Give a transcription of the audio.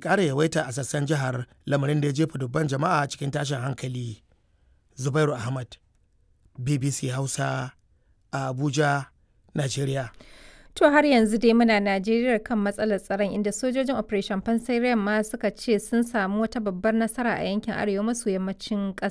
ƙara yawaita a sassan jihar, lamarin da ya jefa dubban jama'a cikin tashin hankali. Zubairu Ahmad, BBC Hausa, a Abuja, Najeriya. To har yanzu dai muna Najeriya kan matsalar tsaron, inda sojojin Operation Fansai Yamma suka ce sun samu wata babbar nasara a yankin arewa maso yammacin ƙasar.